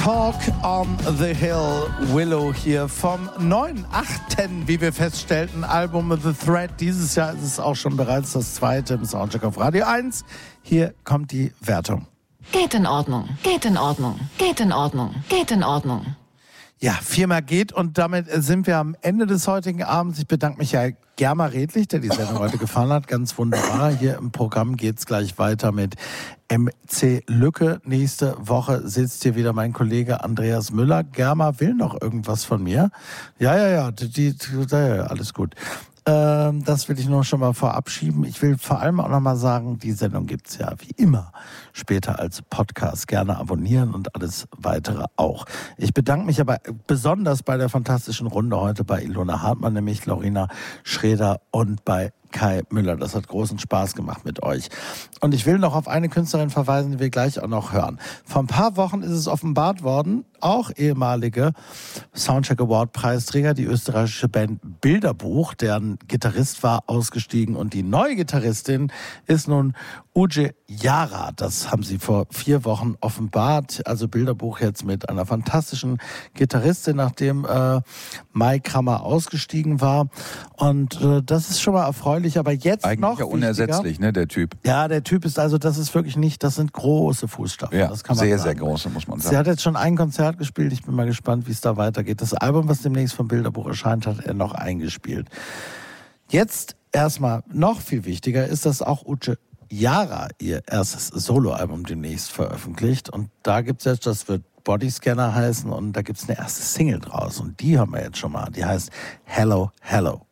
Talk on the Hill, Willow hier vom 9.8., wie wir feststellten, Album The Thread. Dieses Jahr ist es auch schon bereits das zweite im Soundcheck auf Radio 1. Hier kommt die Wertung. Geht in Ordnung, geht in Ordnung, geht in Ordnung, geht in Ordnung. Ja, 4-mal geht und damit sind wir am Ende des heutigen Abends. Ich bedanke mich ja Germa Redlich, der die Sendung heute gefahren hat. Ganz wunderbar. Hier im Programm geht's gleich weiter mit MC Lücke. Nächste Woche sitzt hier wieder mein Kollege Andreas Müller. Germa will noch irgendwas von mir. Ja, alles gut. Das will ich nur schon mal vorab schieben. Ich will vor allem auch noch mal sagen, die Sendung gibt's ja wie immer später als Podcast. Gerne abonnieren und alles weitere auch. Ich bedanke mich aber besonders bei der fantastischen Runde heute bei Ilona Hartmann, nämlich Lorena Schreder und bei Kai Müller. Das hat großen Spaß gemacht mit euch. Und ich will noch auf eine Künstlerin verweisen, die wir gleich auch noch hören. Vor ein paar Wochen ist es offenbart worden, auch ehemalige Soundcheck Award Preisträger, die österreichische Band Bilderbuch, deren Gitarrist war ausgestiegen und die neue Gitarristin ist nun Uje Yara. Das haben sie vor 4 Wochen offenbart. Also Bilderbuch jetzt mit einer fantastischen Gitarristin, nachdem Mai Krammer ausgestiegen war. Und das ist schon mal erfreulich. Aber jetzt eigentlich noch ja unersetzlich, ne, der Typ. Ja, der Typ ist also, das ist wirklich nicht, das sind große Fußstapfen. Ja, das kann man sehr, sagen. sehr große, muss man sagen. Sie hat jetzt schon ein Konzert gespielt. Ich bin mal gespannt, wie es da weitergeht. Das Album, was demnächst vom Bilderbuch erscheint, hat er noch eingespielt. Jetzt erstmal noch viel wichtiger ist, dass auch Uje Yara ihr erstes Soloalbum demnächst veröffentlicht. Und da gibt's jetzt, das wird Bodyscanner heißen und da gibt's eine erste Single draus. Und die haben wir jetzt schon mal. Die heißt Hello, Hello.